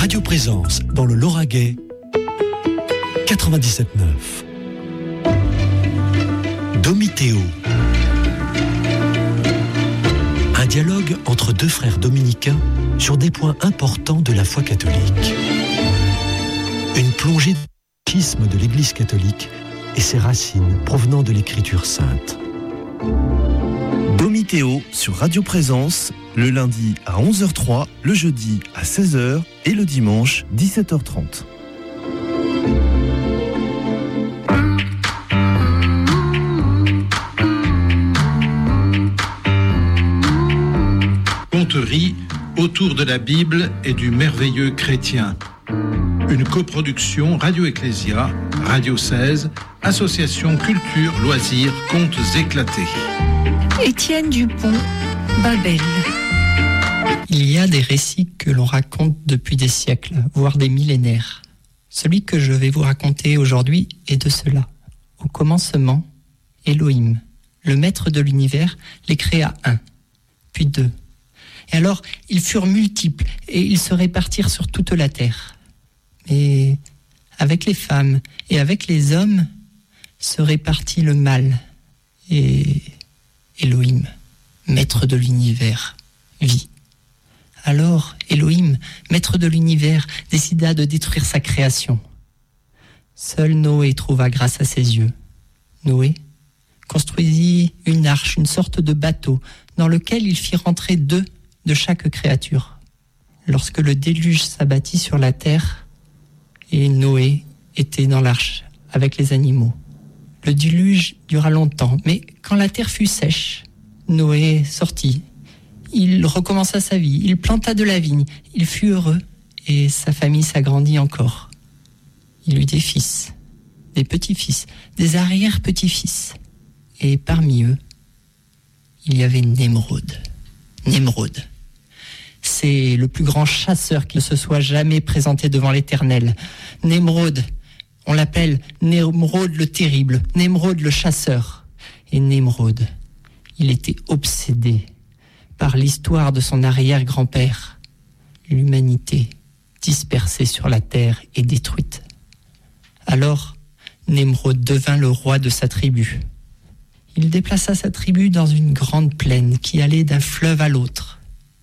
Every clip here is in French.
Radio Présence dans le Lauragais, 97.9. Domiteo. Un dialogue entre deux frères dominicains sur des points importants de la foi catholique. Une plongée dans le schisme de l'Église catholique et ses racines provenant de l'Écriture sainte. Domiteo sur Radio Présence, le lundi à 11h03, le jeudi à 16h et le dimanche 17h30. Conterie autour de la Bible et du merveilleux chrétien. Une coproduction Radio Ecclésia, Radio 16, Association Culture, Loisirs, Contes éclatés. Étienne Dupont, Babel. Il y a des récits que l'on raconte depuis des siècles, voire des millénaires. Celui que je vais vous raconter aujourd'hui est de cela. Au commencement, Elohim, le maître de l'univers, les créa un, puis deux. Et alors, ils furent multiples et ils se répartirent sur toute la terre. Mais avec les femmes et avec les hommes se répartit le mal. Et Elohim, maître de l'univers, vit. Alors Elohim, maître de l'univers, décida de détruire sa création. Seul Noé trouva grâce à ses yeux. Noé construisit une arche, une sorte de bateau, dans lequel il fit rentrer 2 de chaque créature. Lorsque le déluge s'abattit sur la terre, et Noé était dans l'arche avec les animaux. Le déluge dura longtemps, mais quand la terre fut sèche, Noé sortit. Il recommença sa vie, il planta de la vigne, il fut heureux et sa famille s'agrandit encore. Il eut des fils, des petits-fils, des arrière-petits-fils. Et parmi eux, il y avait Nemrod. Nemrod, c'est le plus grand chasseur qui ne se soit jamais présenté devant l'Éternel. Nemrod, on l'appelle Nemrod le terrible, Nemrod le chasseur. Et Nemrod, il était obsédé par l'histoire de son arrière-grand-père. L'humanité dispersée sur la terre et détruite. Alors, Nemrod devint le roi de sa tribu. Il déplaça sa tribu dans une grande plaine qui allait d'un fleuve à l'autre.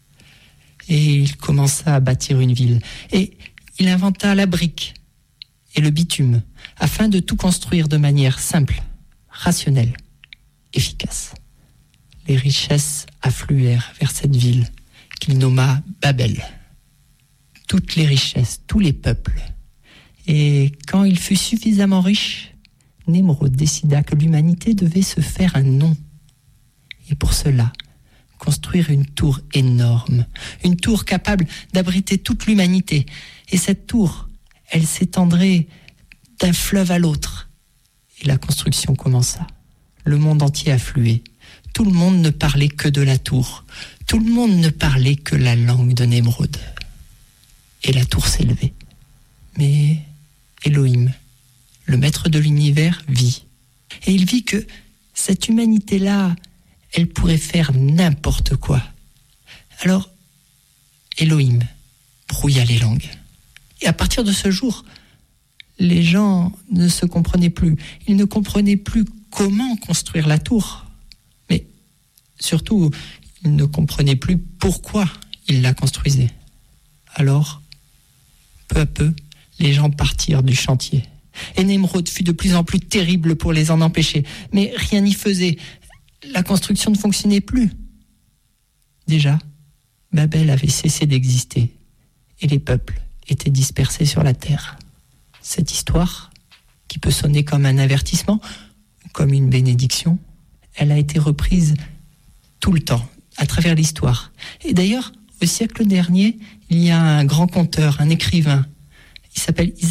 Et il commença à bâtir une ville. Et il inventa la brique et le bitume, afin de tout construire de manière simple, rationnelle, efficace. Les richesses affluèrent vers cette ville qu'il nomma Babel. Toutes les richesses, tous les peuples. Et quand il fut suffisamment riche, Nemrod décida que l'humanité devait se faire un nom. Et pour cela, construire une tour énorme, une tour capable d'abriter toute l'humanité. Et cette tour, elle s'étendrait d'un fleuve à l'autre. Et la construction commença. Le monde entier affluait. Tout le monde ne parlait que de la tour. Tout le monde ne parlait que la langue de Nemrod. Et la tour s'élevait. Mais Elohim, le maître de l'univers, vit. Et il vit que cette humanité-là, elle pourrait faire n'importe quoi. Alors, Elohim brouilla les langues. Et à partir de ce jour, les gens ne se comprenaient plus. Ils ne comprenaient plus comment construire la tour. Mais surtout, ils ne comprenaient plus pourquoi ils la construisaient. Alors, peu à peu, les gens partirent du chantier. Et Nemrod fut de plus en plus terrible pour les en empêcher. Mais rien n'y faisait. La construction ne fonctionnait plus. Déjà, Babel avait cessé d'exister. Et les peuples étaient dispersés sur la terre. Cette histoire, qui peut sonner comme un avertissement ou comme une bénédiction, elle a été reprise tout le temps, à travers l'histoire. Et d'ailleurs, au siècle dernier, il y a un grand conteur, un écrivain. Il s'appelle